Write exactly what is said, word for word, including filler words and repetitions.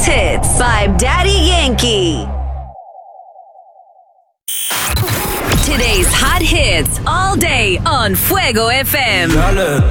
hits by Daddy Yankee. Today's hot hits all day on Fuego F M.